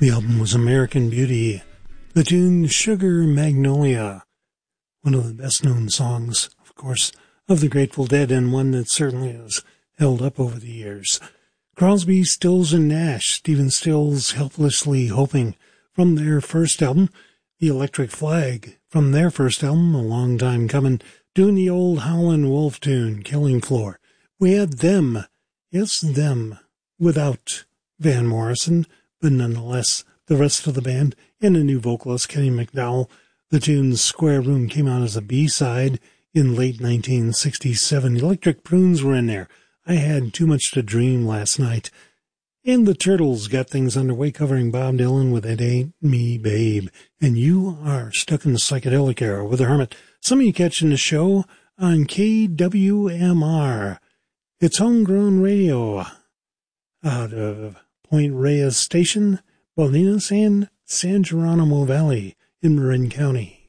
The album was American Beauty. The tune Sugar Magnolia, one of the best-known songs, of course, of the Grateful Dead, and one that certainly has held up over the years. Crosby, Stills, and Nash, Stephen Stills, Helplessly Hoping, from their first album. The Electric Flag, from their first album, a long time coming, doing the old Howlin' Wolf tune, Killing Floor. We had Them, yes, Them, without Van Morrison, but nonetheless, the rest of the band, and a new vocalist, Kenny McDowell. The tune Square Room came out as a B-side in late 1967. Electric Prunes were in there. I Had Too Much to Dream last night. And the Turtles got things underway, covering Bob Dylan with It Ain't Me, Babe. And you are stuck in the psychedelic era with the Hermit. Some of you catching the show on KWMR. It's homegrown radio out of Point Reyes Station, Bolinas, and San Geronimo Valley in Marin County.